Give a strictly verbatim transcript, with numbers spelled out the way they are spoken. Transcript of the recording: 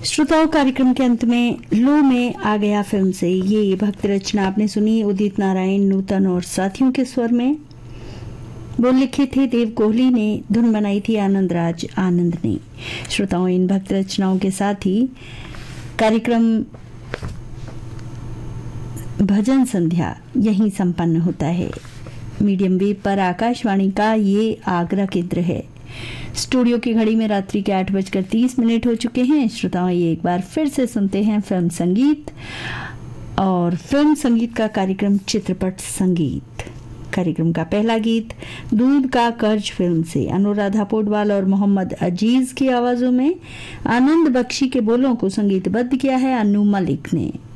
श्रोताओं, कार्यक्रम के अंत में लो में आ गया फिल्म से ये भक्ति रचना आपने सुनी। उदित नारायण, नूतन और साथियों के स्वर में। बोल लिखे थे देव कोहली ने, धुन बनाई थी आनंद राज आनंद ने। श्रोताओं, इन भक्ति रचनाओं के साथ ही कार्यक्रम भजन संध्या यहीं संपन्न होता है। मीडियम वेव पर आकाशवाणी का ये आगरा केंद्र है। स्टूडियो की घड़ी में रात्रि के आठ बजकर तीस मिनट हो चुके हैं। श्रोताओं, ये एक बार फिर से सुनते हैं फिल्म संगीत, और फिल्म संगीत का कार्यक्रम चित्रपट संगीत। कार्यक्रम का पहला गीत दूध का कर्ज फिल्म से अनुराधा पोडवाल और मोहम्मद अजीज की आवाजों में, आनंद बख्शी के बोलों को संगीतबद्ध किया है अनु मलिक ने।